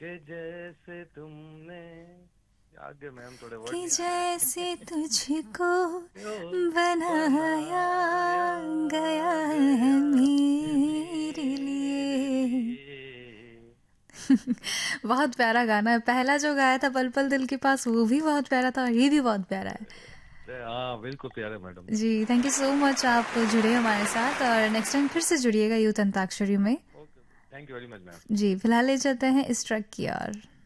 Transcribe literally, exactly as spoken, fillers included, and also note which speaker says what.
Speaker 1: के जैसे तुमने, आगे मैम थोड़े वर्ड
Speaker 2: कि
Speaker 1: नहीं आ रहे
Speaker 2: जैसे तुझको
Speaker 1: क्यों
Speaker 2: बनाया
Speaker 1: बनाया
Speaker 2: गया है
Speaker 1: गया है
Speaker 2: मेरे
Speaker 1: मेरे
Speaker 2: लिए।
Speaker 1: लिए।
Speaker 2: बहुत प्यारा गाना है। पहला जो गाया था पल पल दिल के पास वो भी बहुत प्यारा था और ये भी बहुत प्यारा है।
Speaker 1: हाँ बिल्कुल प्यारे madam.
Speaker 2: Ji thank you so much, आप जुड़े हमारे साथ और नेक्स्ट टाइम फिर से जुड़िएगा यूथ अंताक्षरी में।
Speaker 1: Okay, thank you very much ma'am.
Speaker 2: जी फिलहाल ले जाते हैं इस ट्रैक की ओर।